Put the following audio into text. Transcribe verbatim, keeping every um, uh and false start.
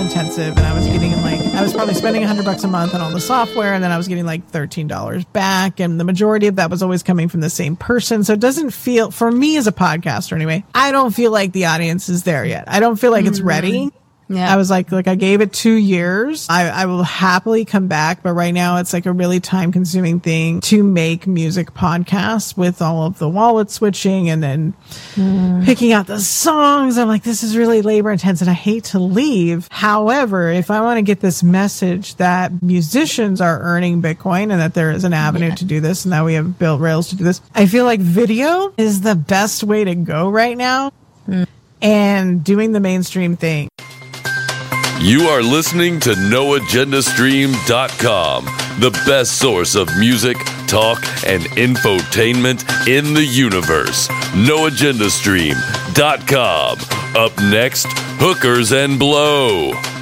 intensive, and I was getting like, I was probably spending a hundred bucks a month on all the software, and then I was getting like thirteen dollars back, and the majority of that was always coming from the same person. So it doesn't feel, for me as a podcaster anyway, I don't feel like the audience is there yet. I don't feel like it's ready. Yeah. I was like, like I gave it two years. I, I will happily come back. But right now it's like a really time consuming thing to make music podcasts with all of the wallet switching and then mm. picking out the songs. I'm like, this is really labor intense and I hate to leave. However, if I want to get this message that musicians are earning Bitcoin and that there is an avenue yeah. to do this and that we have built Rails to do this, I feel like video is the best way to go right now mm. and doing the mainstream thing. You are listening to no agenda stream dot com, the best source of music, talk, and infotainment in the universe. no agenda stream dot com. Up next, Hookers and Blow.